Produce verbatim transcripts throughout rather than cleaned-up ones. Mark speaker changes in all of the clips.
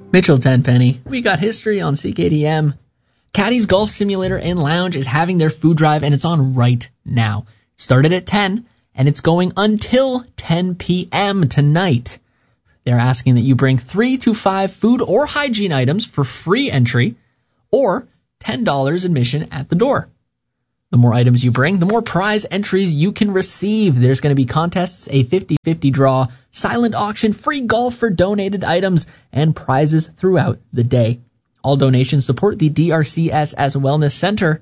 Speaker 1: Mitchell Tenpenny, we got history on C K D M. Caddy's Golf Simulator and Lounge is having their food drive, and it's on right now. It started at ten, and it's going until ten p.m. tonight. They're asking that you bring three to five food or hygiene items for free entry, or ten dollars admission at the door. The more items you bring, the more prize entries you can receive. There's going to be contests, a fifty-fifty draw, silent auction, free golf for donated items, and prizes throughout the day. All donations support the D R C S S Wellness Center,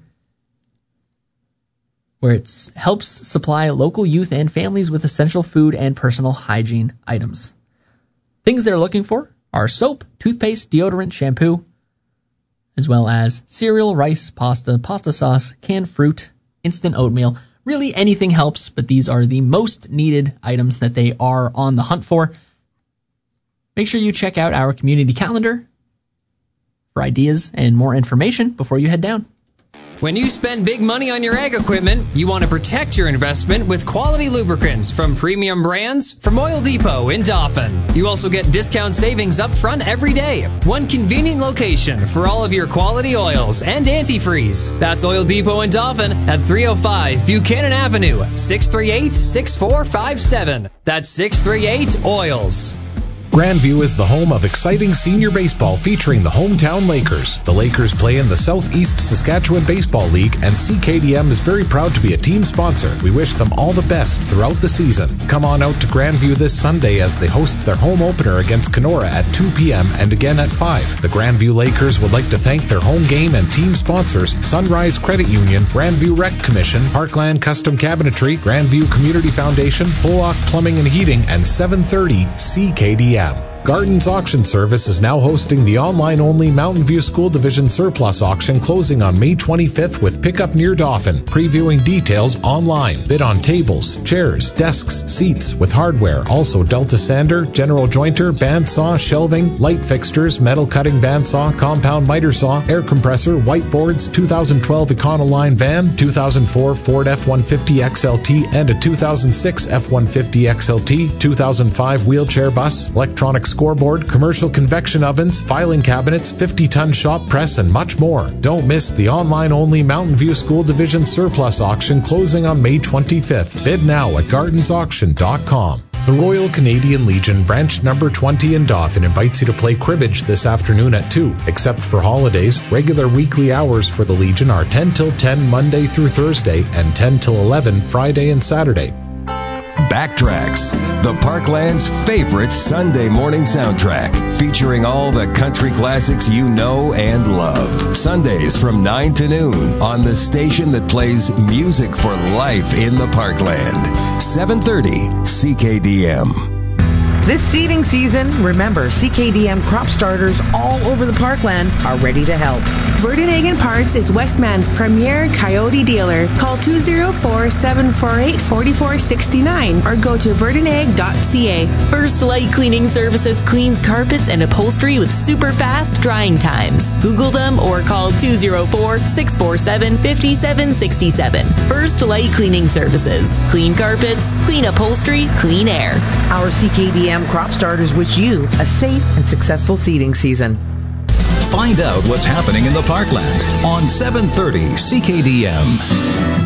Speaker 1: where it helps supply local youth and families with essential food and personal hygiene items. Things they're looking for are soap, toothpaste, deodorant, shampoo, as well as cereal, rice, pasta, pasta sauce, canned fruit, instant oatmeal. Really anything helps, but these are the most needed items that they are on the hunt for. Make sure you check out our community calendar for ideas and more information before you head down.
Speaker 2: When you spend big money on your ag equipment, you want to protect your investment with quality lubricants from premium brands from Oil Depot in Dauphin. You also get discount savings up front every day. One convenient location for all of your quality oils and antifreeze. That's Oil Depot in Dauphin at three oh five Buchanan Avenue, six three eight, six four five seven. That's six three eight oils.
Speaker 3: Grandview is the home of exciting senior baseball featuring the hometown Lakers. The Lakers play in the Southeast Saskatchewan Baseball League, and C K D M is very proud to be a team sponsor. We wish them all the best throughout the season. Come on out to Grandview this Sunday as they host their home opener against Kenora at two p.m. and again at five. The Grandview Lakers would like to thank their home game and team sponsors, Sunrise Credit Union, Grandview Rec Commission, Parkland Custom Cabinetry, Grandview Community Foundation, Pollock Plumbing and Heating, and seven thirty C K D M. Gardens Auction Service is now hosting the online-only Mountain View School Division Surplus Auction closing on May twenty-fifth with pickup near Dauphin. Previewing details online. Bid on tables, chairs, desks, seats with hardware. Also Delta Sander, General Jointer, bandsaw, shelving, light fixtures, metal cutting bandsaw, compound miter saw, air compressor, whiteboards, two thousand twelve Econoline van, two thousand four Ford F one fifty X L T and a two thousand six F one fifty X L T, two thousand five wheelchair bus, electronic scoreboard, commercial convection ovens, filing cabinets, fifty-ton shop press, and much more. Don't miss the online-only Mountain View School Division Surplus Auction closing on May twenty-fifth. Bid now at gardens auction dot com. The Royal Canadian Legion Branch Number twenty in Dauphin invites you to play cribbage this afternoon at two. Except for holidays, regular weekly hours for the Legion are ten till ten Monday through Thursday and ten till eleven Friday and Saturday.
Speaker 4: Backtracks, the Parkland's favorite Sunday morning soundtrack, featuring all the country classics you know and love. Sundays from nine to noon on the station that plays music for life in the Parkland. seven thirty C K D M.
Speaker 5: This seeding season, remember, C K D M crop starters all over the Parkland are ready to help.
Speaker 6: Verdenhagen Parts is Westman's premier Coyote dealer. Call two oh four, seven four eight, four four six nine or go to verdenhag dot c a.
Speaker 7: First Light Cleaning Services cleans carpets and upholstery with super fast drying times. Google them or call two oh four, six four seven, five seven six seven. First Light Cleaning Services. Clean carpets, clean upholstery, clean air.
Speaker 5: Our C K D M crop starters wish you a safe and successful seeding season.
Speaker 8: Find out what's happening in the Parkland on seven thirty C K D M.